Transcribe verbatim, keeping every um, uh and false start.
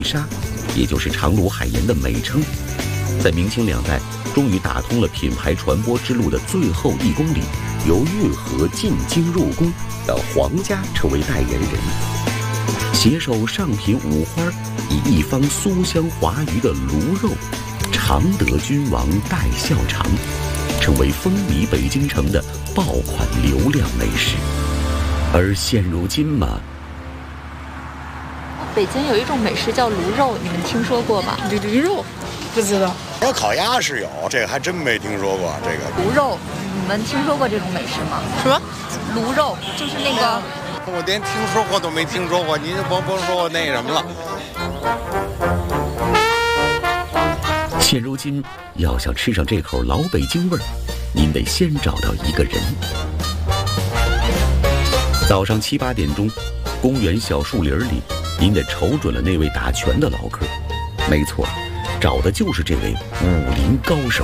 沙，也就是长芦海盐的美称。在明清两代，终于打通了品牌传播之路的最后一公里，由运河进京入宫的皇家成为代言人，携手上品五花，以一方酥香滑鱼的卤肉，常德君王带笑肠，成为风靡北京城的爆款流量美食。而现如今嘛， 北京有一种美食叫卤肉，你们听说过吗？ 驴肉不知道。 说烤鸭是有，这个还真没听说过。这个卤肉，你们听说过这种美食吗？ 什么？ 卤肉就是那个。 我连听说过都没听说过，您就甭甭说我那什么了。 现如今要想吃上这口老北京味儿，您得先找到一个人。早上七八点钟，公园小树林里，您得瞅准了那位打拳的老客。没错，找的就是这位武林高手。